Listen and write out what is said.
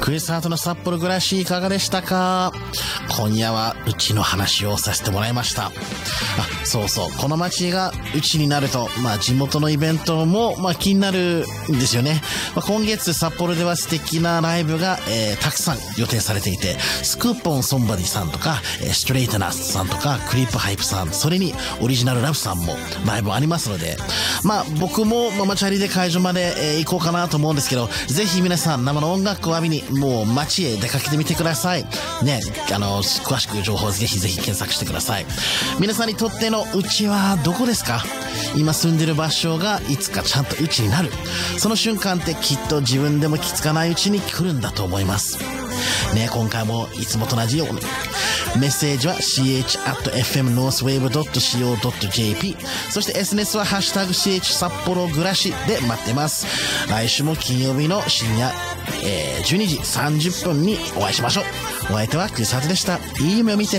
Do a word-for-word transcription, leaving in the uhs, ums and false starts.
クリスハートの札幌暮らしいかがでしたか？今夜はうちの話をさせてもらいました。あ、そうそう。この街がうちになると、まあ地元のイベントも、まあ気になるんですよね。まあ、今月札幌では素敵なライブが、えー、たくさん予定されていて、スクーポンソンバディさんとか、えー、ストレートナスさんとか、クリップハイプさん、それにオリジナルラブさんもライブありますので、まあ僕もママチャリで会場まで、えー、行こうかなと思うんですけど、ぜひ皆さん生の音楽を浴びに、もう街へ出かけてみてください。ね、あの、詳しく情報ぜひぜひ検索してください。皆さんにとってのうちはどこですか？今住んでる場所がいつかちゃんとうちになる。その瞬間ってきっと自分でも気づかないうちに来るんだと思います。ね、今回もいつもと同じように。メッセージは シーエイチ アット エフエム ノースウェーブ ドット シーオー ドット ジェーピー。そして エスエヌエス はハッシュタグ シーエイチ 札幌暮らしで待ってます。来週も金曜日の深夜、えー、じゅうにじさんじゅっぷんにお会いしましょう。お相手はクリスハートでした。いい夢を見て。